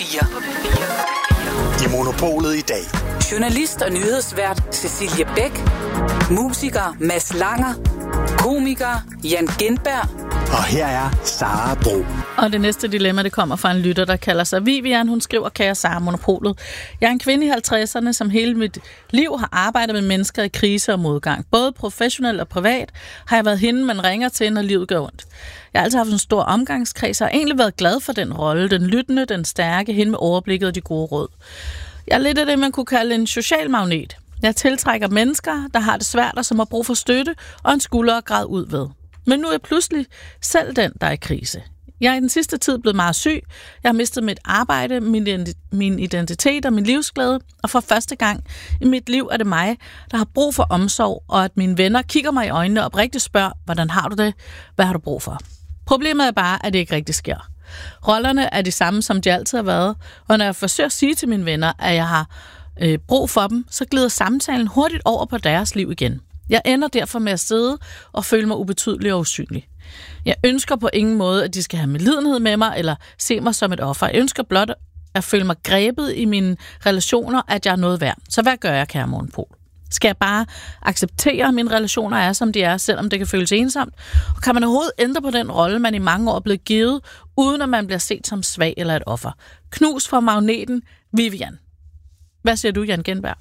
4. I Monopolet i dag. Journalist og nyhedsvært Cecilie Bæk. Musiker Mads Langer. Komiker Jan Gintberg. Og her er Sara Bro. Og det næste dilemma, det kommer fra en lytter, der kalder sig Vivian. Hun skriver, kære Sara, Monopolet. Jeg er en kvinde i 50'erne, som hele mit liv har arbejdet med mennesker i krise og modgang. Både professionelt og privat har jeg været hende, man ringer til, når livet går ondt. Jeg har altid haft en stor omgangskreds og har egentlig været glad for den rolle. Den lyttende, den stærke, hende med overblikket og de gode råd. Jeg er lidt af det, man kunne kalde en social magnet. Jeg tiltrækker mennesker, der har det svært og som har brug for støtte og en skulder at græde ud ved. Men nu er jeg pludselig selv den, der er i krise. Jeg er i den sidste tid blevet meget syg. Jeg har mistet mit arbejde, min identitet og min livsglæde. Og for første gang i mit liv er det mig, der har brug for omsorg, og at mine venner kigger mig i øjnene og oprigtigt spørger, hvordan har du det? Hvad har du brug for? Problemet er bare, at det ikke rigtig sker. Rollerne er de samme, som de altid har været, og når jeg forsøger at sige til mine venner, at jeg har brug for dem, så glider samtalen hurtigt over på deres liv igen. Jeg ender derfor med at sidde og føle mig ubetydelig og usynlig. Jeg ønsker på ingen måde, at de skal have medlidenhed med mig eller se mig som et offer. Jeg ønsker blot at føle mig grebet i mine relationer, at jeg er noget værd. Så hvad gør jeg, kære Monopol? Skal jeg bare acceptere, at mine relationer er, som de er, selvom det kan føles ensomt? Og kan man overhovedet ændre på den rolle, man i mange år er blevet givet, uden at man bliver set som svag eller et offer? Knus fra magneten, Vivian. Hvad siger du, Jan Gintberg?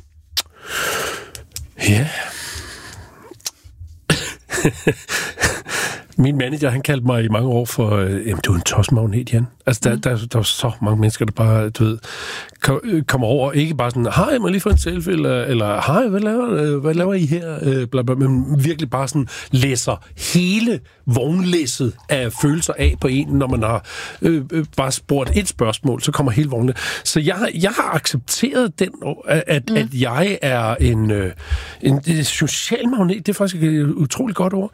Ja. Min manager, han kaldte mig i mange år for, jamen, du er en tosmagnet, Jan. Altså, der er så mange mennesker, der bare, du ved, kommer over, ikke bare sådan, hej, må jeg lige få en selfie, eller hej, hvad laver I her? Blablabla, men virkelig bare sådan læser hele vognlæsset af følelser af på en, når man har bare spurgt et spørgsmål, så kommer hele vognen. Så jeg har accepteret den, at jeg er en social magnet. Det er faktisk et utroligt godt ord.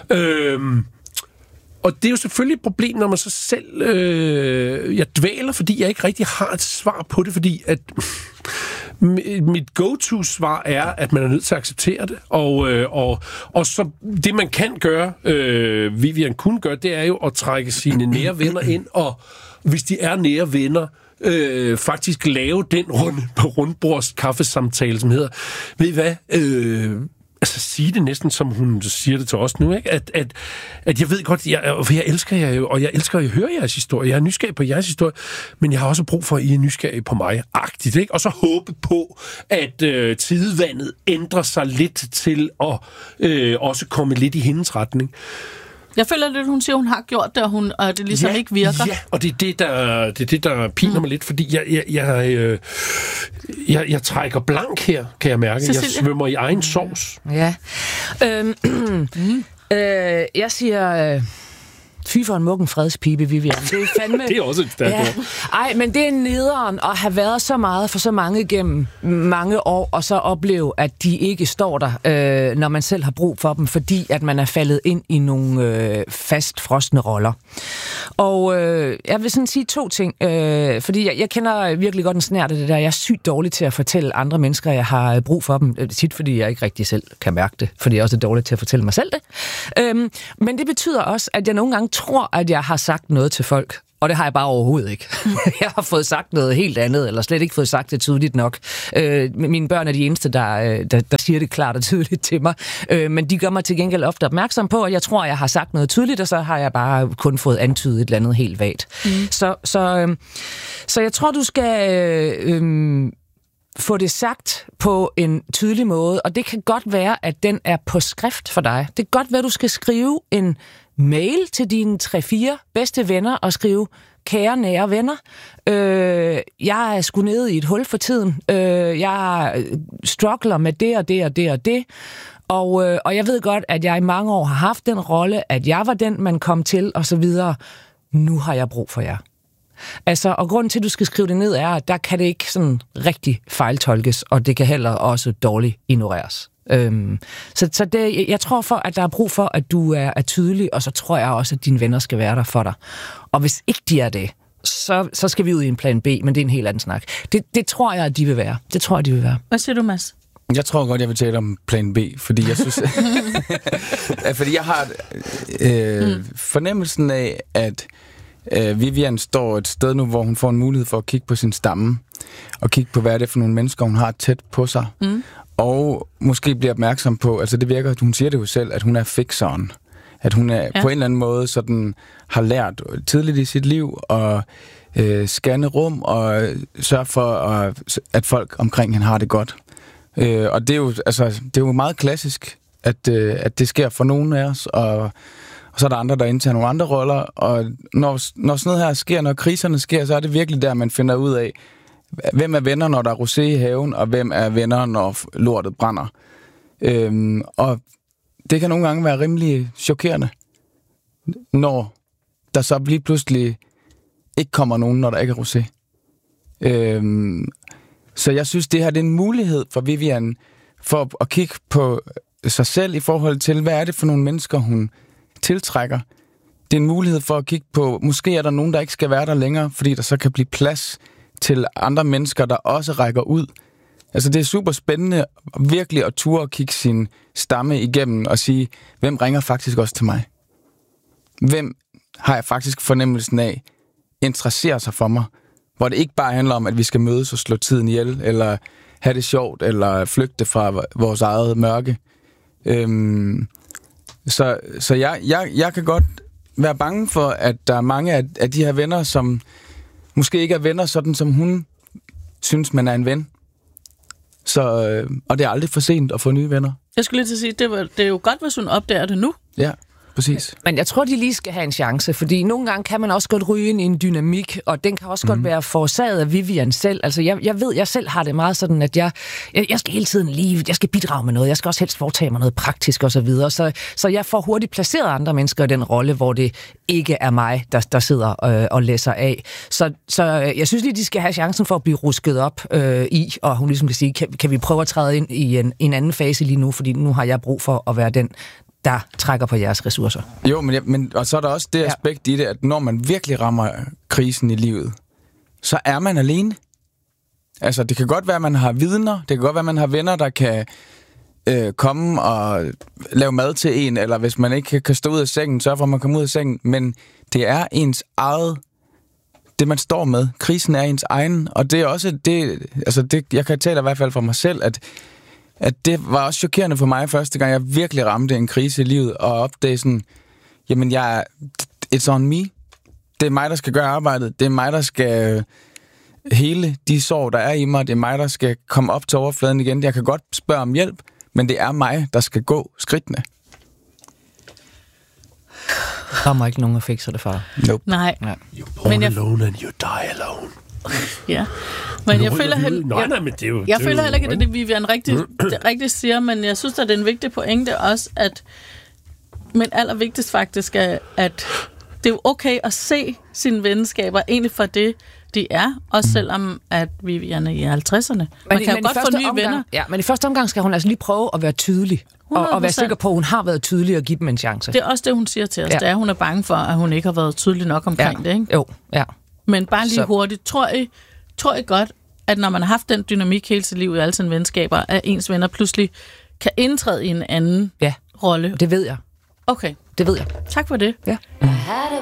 Og det er jo selvfølgelig et problem, når man så selv... jeg dvæler, fordi jeg ikke rigtig har et svar på det, fordi at mit go-to-svar er, at man er nødt til at acceptere det. Og så det, man kan gøre, Vivian kunne gøre, det er jo at trække sine nære venner ind, og hvis de er nære venner, faktisk lave den rundbords kaffesamtale, som hedder, ved I hvad... Altså sige det næsten, som hun siger det til os nu, ikke? At jeg ved godt, for jeg elsker jer jo, og jeg elsker at høre jeres historie. Jeg er nysgerrig på jeres historie, men jeg har også brug for, at I er nysgerrige på mig-agtigt, ikke? Og så håbe på, at tidevandet ændrer sig lidt til at også komme lidt i hendes retning. Jeg føler lidt, hun siger, hun har gjort det, og det ligesom ikke virker. Ja, og det er det, der piner mig lidt, fordi jeg trækker blank her, kan jeg mærke. Cecilie? Jeg svømmer i egen sovs. Ja. Jeg siger... Fy for en muggen fredspibe, Vivian. Det er fandme... det er også et stærkt ord. Ej, men det er nederen at have været så meget for så mange gennem mange år, og så opleve, at de ikke står der, når man selv har brug for dem, fordi at man er faldet ind i nogle fastfrosne roller. Og jeg vil sådan sige 2 ting, fordi jeg kender virkelig godt en snært af det der. Jeg er sygt dårlig til at fortælle andre mennesker, at jeg har brug for dem. Tit, fordi jeg ikke rigtig selv kan mærke det, fordi jeg også er dårlig til at fortælle mig selv det. Men det betyder også, at jeg nogle gange tror, at jeg har sagt noget til folk, og det har jeg bare overhovedet ikke. Jeg har fået sagt noget helt andet, eller slet ikke fået sagt det tydeligt nok. Mine børn er de eneste, der siger det klart og tydeligt til mig, men de gør mig til gengæld ofte opmærksom på, at jeg tror, at jeg har sagt noget tydeligt, og så har jeg bare kun fået antydet et eller andet helt vagt. Så jeg tror, du skal... få det sagt på en tydelig måde, og det kan godt være, at den er på skrift for dig. Det kan godt være, at du skal skrive en mail til dine 3-4 bedste venner og skrive, kære nære venner, jeg er sgu nede i et hul for tiden. Jeg struggler med det og det og det og det. Og jeg ved godt, at jeg i mange år har haft den rolle, at jeg var den, man kom til, og så videre. Nu har jeg brug for jer. Altså, og grunden til, at du skal skrive det ned, er, at der kan det ikke sådan rigtig fejltolkes, og det kan heller også dårligt ignoreres. Så det, jeg tror for, at der er brug for, at du er tydelig, og så tror jeg også, at dine venner skal være der for dig. Og hvis ikke de er det, så skal vi ud i en plan B, men det er en helt anden snak. Det tror jeg, at de vil være. Det tror jeg, de vil være. Hvad siger du, Mads? Jeg tror godt, jeg vil tale om plan B, fordi jeg synes... fordi jeg har fornemmelsen af, at Vivian står et sted nu, hvor hun får en mulighed for at kigge på sin stamme, og kigge på, hvad det er for nogle mennesker, hun har tæt på sig. Og måske bliver opmærksom på, altså det virker, hun siger det jo selv, at hun er fixeren. At hun er på en eller anden måde sådan, har lært tidligt i sit liv at scanne rum og sørge for, at folk omkring hende har det godt. Og det er jo meget klassisk, at det sker for nogen af os, og så er der andre, der indtager nogle andre roller. Og når sådan noget her sker, når kriserne sker, så er det virkelig der, man finder ud af, hvem er venner, når der er rosé i haven, og hvem er venner, når lortet brænder. Og det kan nogle gange være rimelig chokerende, når der så lige pludselig ikke kommer nogen, når der ikke er rosé. Så jeg synes, det her det er en mulighed for Vivian for at kigge på sig selv i forhold til, hvad er det for nogle mennesker, hun tiltrækker. Det er en mulighed for at kigge på, måske er der nogen, der ikke skal være der længere, fordi der så kan blive plads til andre mennesker, der også rækker ud. Altså det er super spændende virkelig at ture og kigge sin stamme igennem og sige, hvem ringer faktisk også til mig? Hvem har jeg faktisk fornemmelsen af interesserer sig for mig? Hvor det ikke bare handler om, at vi skal mødes og slå tiden ihjel, eller have det sjovt, eller flygte fra vores eget mørke. Så jeg kan godt være bange for, at der er mange af de her venner, som måske ikke er venner, sådan som hun synes, man er en ven. Og det er aldrig for sent at få nye venner. Jeg skulle lige til at sige, det er jo godt, hvis hun opdager det nu. Ja, præcis. Men jeg tror, de lige skal have en chance, fordi nogle gange kan man også godt ryge ind i en dynamik, og den kan også godt være forårsaget af Vivian selv. Altså, jeg ved, jeg selv har det meget sådan, at jeg skal hele tiden jeg skal bidrage med noget, jeg skal også helst foretage mig noget praktisk og så videre, så jeg får hurtigt placeret andre mennesker i den rolle, hvor det ikke er mig, der sidder og læser af. Så jeg synes lige, de skal have chancen for at blive rusket op i, og hun ligesom kan sige, kan vi prøve at træde ind i en anden fase lige nu, fordi nu har jeg brug for at være den, der trækker på jeres ressourcer. Jo, men og så er der også det aspekt i det, at når man virkelig rammer krisen i livet, så er man alene. Altså, det kan godt være, at man har vidner, det kan godt være, at man har venner, der kan komme og lave mad til en, eller hvis man ikke kan stå ud af sengen, sørge for, at man kommer ud af sengen, men det er ens eget, det man står med. Krisen er ens egen, og det er også det, jeg kan tale i hvert fald for mig selv, at det var også chokerende for mig første gang, jeg virkelig ramte en krise i livet, og opdagede sådan, jamen it's on me. Det er mig, der skal gøre arbejdet. Det er mig, der skal hele de sår, der er i mig. Det er mig, der skal komme op til overfladen igen. Jeg kan godt spørge om hjælp, men det er mig, der skal gå skridtene. Der kommer ikke nogen, der fikser det for dig. Nope. Nej. You're born alone and you die alone. Ja. Men jeg føler heller ikke, at det Vivian rigtig siger, men jeg synes, at det er en vigtig pointe også, men allervigtigst faktisk er, at det er okay at se sine venskaber egentlig for det, de er, også selvom at Vivian er i 50'erne. Man kan jo godt få nye venner. Ja, men i første omgang skal hun altså lige prøve at være tydelig, og være sikker på, at hun har været tydelig og give dem en chance. Det er også det, hun siger til os. Ja. Det er, hun er bange for, at hun ikke har været tydelig nok omkring det, ikke? Jo, ja. Men bare lige hurtigt, tror I godt, at når man har haft den dynamik hele sit liv i alle sine venskaber, at ens venner pludselig kan indtræde i en anden rolle? Det ved jeg. Okay. Det ved jeg. Tak for det. Ja.